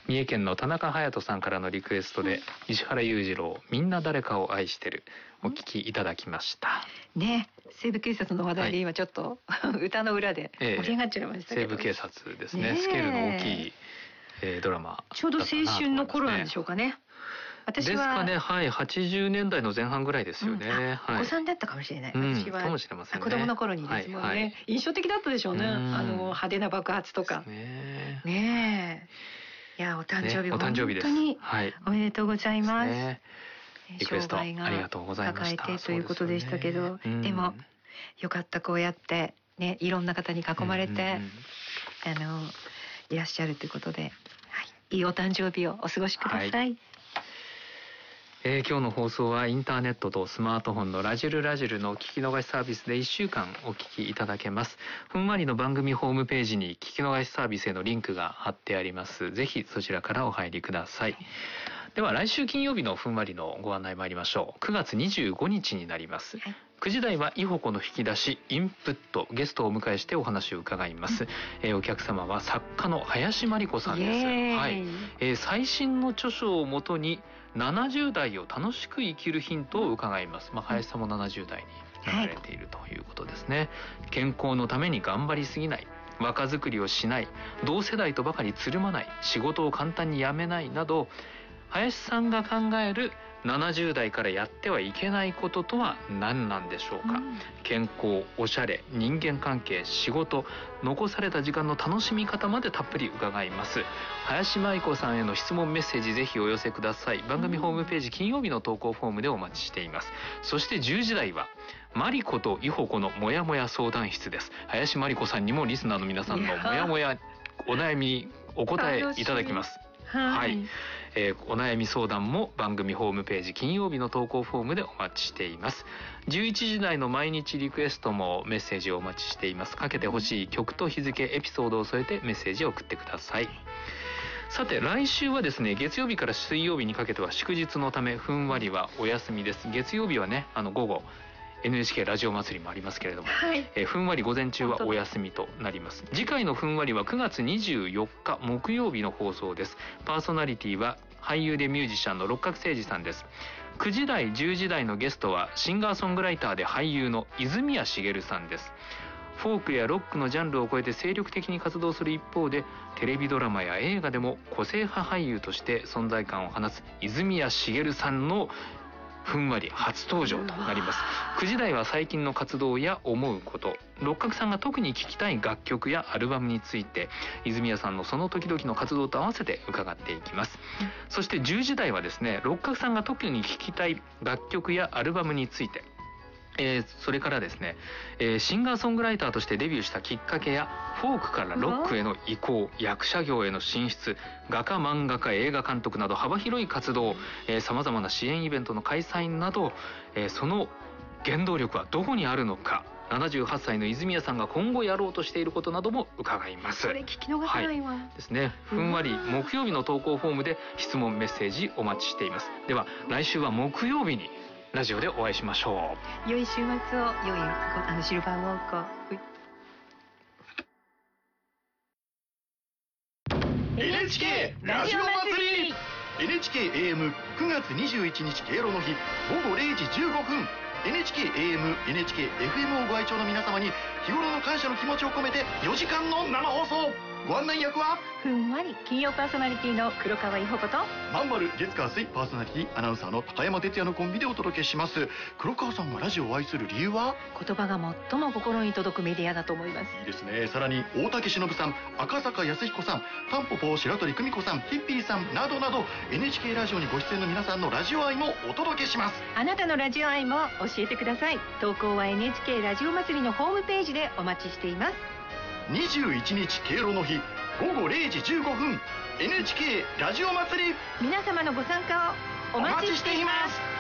三重県の田中隼人さんからのリクエストで、石原裕次郎みんな誰かを愛してるお聞きいただきましたね。西部警察の話題で今ちょっと、歌の裏で盛り上がっちゃいましたけど、 西部警察ですね。スケールの大きい、ドラマ、 ちょうど青春の頃なんでしょうかね。私はですかね。はい、80年代の前半ぐらいですよね。 お子さんだったかもしれない。私はかもしれませんね。 子供の頃にですもんね。印象的だったでしょうね。派手な爆発とか。ねえ。いや、お誕生日、本当におめでとうございます。 リクエストありがとうございました。 抱えてということでしたけど、でもよかった、こうやってね、いろんな方に囲まれていらっしゃるということで、いいお誕生日をお過ごしください。 今日の放送はインターネットとスマートフォンのラジルラジルの聞き逃しサービスで1週間お聞きいただけます。ふんわりの番組ホームページに聞き逃しサービスへのリンクが貼ってあります。ぜひそちらからお入りください。では来週金曜日のふんわりのご案内参りましょう。9月25日になります。9時台はイホコの引き出しインプット、ゲストをお迎えしてお話を伺います。お客様は作家の林真理子さんです。最新の著書をもとに70代を楽しく生きるヒントを伺います。林さんも70代になられているということですね。健康のために頑張りすぎない、若作りをしない、同世代とばかりつるまない、仕事を簡単に辞めないなど、林さんが考える70代からやってはいけないこととは何なんでしょうか。健康、おしゃれ、人間関係、仕事、残された時間の楽しみ方までたっぷり伺います。林真理子さんへの質問メッセージぜひお寄せください。番組ホームページ金曜日の投稿フォームでお待ちしています。そして10時台はマリコとイホコのもやもや相談室です。林真理子さんにもリスナーの皆さんのもやもやお悩みにお答えいただきます。お悩み相談も番組ホームページ金曜日の投稿フォームでお待ちしています。11時台の毎日リクエストもメッセージをお待ちしています。かけてほしい曲と日付、エピソードを添えてメッセージを送ってください。さて来週はですね、月曜日から水曜日にかけては祝日のためふんわりはお休みです。月曜日はね、午後NHK ラジオ祭りもありますけれども、ふんわり午前中はお休みとなります。次回のふんわりは9月24日木曜日の放送です。パーソナリティは俳優でミュージシャンの六角誠児さんです。9時台10時台のゲストはシンガーソングライターで俳優の泉谷しげるさんです。フォークやロックのジャンルを超えて精力的に活動する一方で、テレビドラマや映画でも個性派俳優として存在感を放つ泉谷しげるさんのふんわり初登場となります。9時台は最近の活動や思うこと、六角さんが特に聴きたい楽曲やアルバムについて、泉谷さんのその時々の活動と合わせて伺っていきます。そして10時台はですね、六角さんが特に聴きたい楽曲やアルバムについて、それからですね、シンガーソングライターとしてデビューしたきっかけや、フォークからロックへの移行、役者業への進出、画家、漫画家、映画監督など幅広い活動、様々な支援イベントの開催など、その原動力はどこにあるのか、78歳の泉谷さんが今後やろうとしていることなども伺います。 これ聞き逃せないわ。 ですね。ふんわり木曜日の投稿フォームで質問メッセージお待ちしています。では来週は木曜日にラジオでお会いしましょう。良い週末を、良いシルバーウォークを。 NHK ラジオ祭り NHKAM9 月21日敬老の日午後0時15分 NHKAM、NHKFM をご愛聴の皆様に日頃の感謝の気持ちを込めて4時間の生放送。ご案内役はふんわり金曜パーソナリティの黒川伊保子とまんまる月火水パーソナリティアナウンサーの高山哲也のコンビでお届けします。黒川さんがラジオを愛する理由は、 言葉が最も心に届くメディアだと思います。 いいですね。さらに大竹しのぶさん、赤坂康彦さん、タンポポ白鳥久美子さん、ヒッピーさんなどなど NHK ラジオにご出演の皆さんのラジオ愛もお届けします。 あなたのラジオ愛も教えてください。投稿は NHK ラジオ祭りのホームページでお待ちしています。 21日敬老の日午後0時15分 NHK ラジオ祭り、 皆様のご参加をお待ちしています。